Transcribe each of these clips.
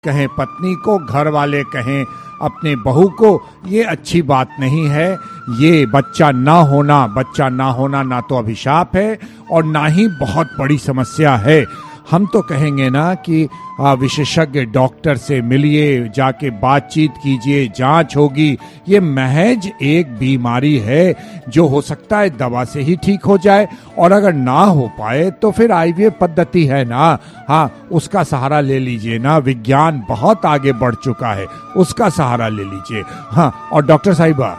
कहें पत्नी को, घर वाले कहें अपने बहू को, ये अच्छी बात नहीं है। ये बच्चा ना होना ना तो अभिशाप है और ना ही बहुत बड़ी समस्या है। हम तो कहेंगे ना कि विशेषज्ञ डॉक्टर से मिलिए, जाके बातचीत कीजिए, जांच होगी। ये महज एक बीमारी है जो हो सकता है दवा से ही ठीक हो जाए, और अगर ना हो पाए तो फिर आईवीएफ पद्धति है ना, हाँ उसका सहारा ले लीजिए ना। विज्ञान बहुत आगे बढ़ चुका है, उसका सहारा ले लीजिए। हाँ, और डॉक्टर साहिबा,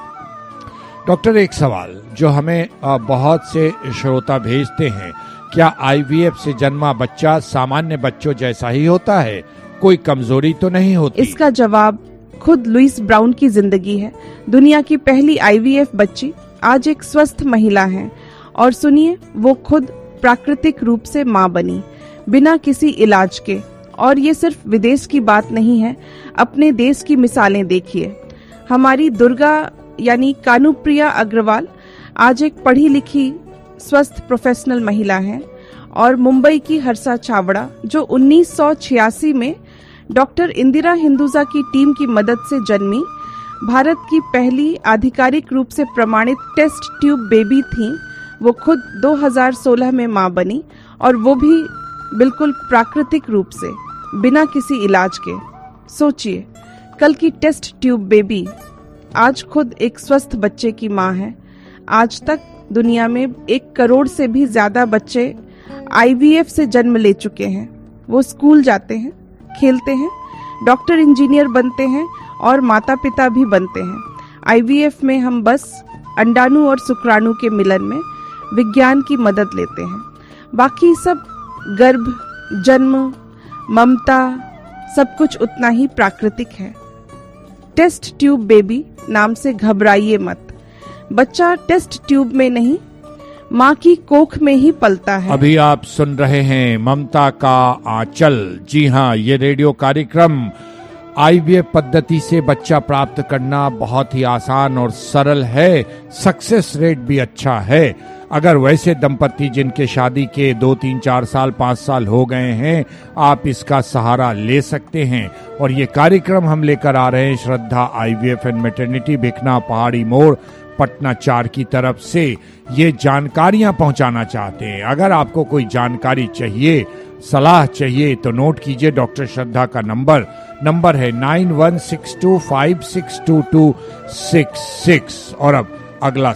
डॉक्टर एक सवाल जो हमें बहुत से श्रोता भेजते हैं, क्या आईवीएफ से जन्मा बच्चा सामान्य बच्चों जैसा ही होता है? कोई कमजोरी तो नहीं होती? इसका जवाब खुद लुइस ब्राउन की जिंदगी है। दुनिया की पहली आईवीएफ बच्ची आज एक स्वस्थ महिला है, और सुनिए, वो खुद प्राकृतिक रूप से माँ बनी, बिना किसी इलाज के। और ये सिर्फ विदेश की बात नहीं है, अपने देश की मिसालें देखिए। हमारी दुर्गा यानी कानुप्रिया अग्रवाल आज एक पढ़ी लिखी स्वस्थ प्रोफेशनल महिला हैं, और मुंबई की हर्षा छावड़ा जो 1986 में डॉक्टर इंदिरा हिंदुजा की टीम की मदद से जन्मी भारत की पहली आधिकारिक रूप से प्रमाणित टेस्ट ट्यूब बेबी थी, वो खुद 2016 में मां बनी, और वो भी बिल्कुल प्राकृतिक रूप से, बिना किसी इलाज के। सोचिए, कल की टेस्ट ट्यूब बेबी आज खुद एक स्वस्थ बच्चे की मां है। आज तक दुनिया में 1 करोड़ से भी ज्यादा बच्चे आईवीएफ से जन्म ले चुके हैं। वो स्कूल जाते हैं, खेलते हैं, डॉक्टर इंजीनियर बनते हैं और माता पिता भी बनते हैं। आईवीएफ में हम बस अंडाणु और शुक्राणु के मिलन में विज्ञान की मदद लेते हैं। बाकी सब गर्भ, जन्म, ममता, सब कुछ उतना ही प्राकृतिक है। टेस्ट ट्यूब बेबी नाम से घबराइए मत। बच्चा टेस्ट ट्यूब में नहीं, माँ की कोख में ही पलता है। अभी आप सुन रहे हैं ममता का आंचल। जी हाँ, ये रेडियो कार्यक्रम आईवीएफ पद्धति से बच्चा प्राप्त करना बहुत ही आसान और सरल है। सक्सेस रेट भी अच्छा है। अगर वैसे दंपति जिनके शादी के 2, 3, 4 साल, 5 साल हो गए हैं, आप इसका सहारा ले सकते हैं। और ये कार्यक्रम हम लेकर आ रहे हैं श्रद्धा आईवीएफ एंड मैटरनिटी, भिखना पहाड़ी मोड़, पटना 4 की तरफ से ये जानकारियां पहुंचाना चाहते हैं। अगर आपको कोई जानकारी चाहिए, सलाह चाहिए, तो नोट कीजिए डॉक्टर श्रद्धा का नंबर है 9162562266। और अब अगला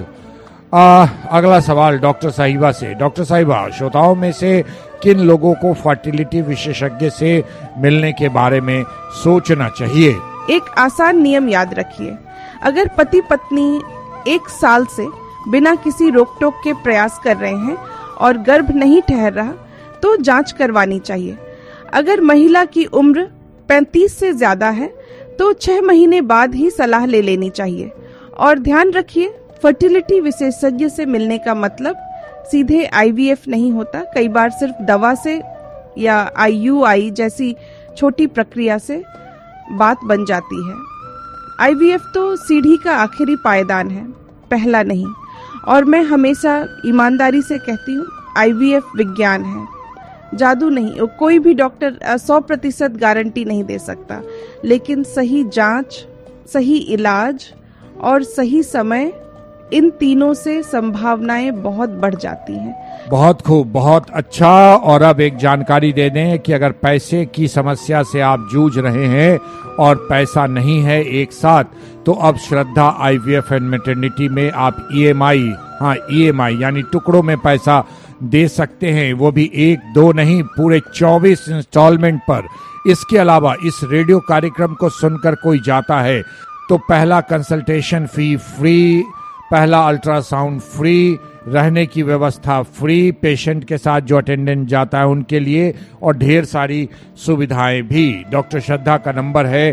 सवाल डॉक्टर साहिबा से। डॉक्टर साहिबा, श्रोताओं में से किन लोगों को फर्टिलिटी विशेषज्ञ से मिलने के बारे में सोचना चाहिए? एक आसान नियम याद रखिए। अगर पति पत्नी 1 साल से बिना किसी रोक टोक के प्रयास कर रहे हैं और गर्भ नहीं ठहर रहा, तो जांच करवानी चाहिए। अगर महिला की उम्र 35 से ज्यादा है तो 6 महीने बाद ही सलाह ले लेनी चाहिए। और ध्यान रखिए, फर्टिलिटी विशेषज्ञ से मिलने का मतलब सीधे आईवीएफ नहीं होता। कई बार सिर्फ दवा से या आईयूआई जैसी छोटी प्रक्रिया से बात बन जाती है। आईवीएफ तो सीढ़ी का आखिरी पायदान है, पहला नहीं। और मैं हमेशा ईमानदारी से कहती हूँ, आईवीएफ विज्ञान है, जादू नहीं। कोई भी डॉक्टर 100% गारंटी नहीं दे सकता, लेकिन सही जांच, सही इलाज और सही समय, इन तीनों से संभावनाएं बहुत बढ़ जाती हैं। बहुत खूब, बहुत अच्छा। और अब एक जानकारी दे दें कि अगर पैसे की समस्या से आप जूझ रहे हैं और पैसा नहीं है एक साथ, तो अब श्रद्धा आईवीएफ एंड मैटरनिटी में आप ईएमआई यानी टुकड़ों में पैसा दे सकते हैं। वो भी 1, 2 नहीं, पूरे 24 इंस्टॉलमेंट पर। इसके अलावा इस रेडियो कार्यक्रम को सुनकर कोई जाता है तो पहला कंसल्टेशन फी फ्री, पहला अल्ट्रासाउंड फ्री, रहने की व्यवस्था फ्री, पेशेंट के साथ जो अटेंडेंट जाता है उनके लिए, और ढेर सारी सुविधाएं भी। डॉक्टर श्रद्धा का नंबर है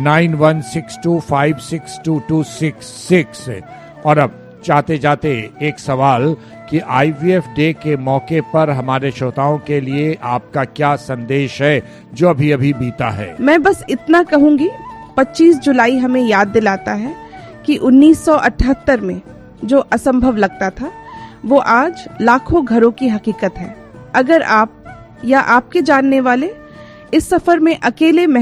9162562266। और अब चाहते जाते एक सवाल कि आईवीएफ डे के मौके पर हमारे श्रोताओं के लिए आपका क्या संदेश है जो अभी अभी बीता है? मैं बस इतना कहूंगी, 25 जुलाई हमें याद दिलाता है कि 1978 में जो असंभव लगता था, वो आज लाखों घरों की हकीकत है। अगर आप या आपके जानने वाले इस सफर में अकेले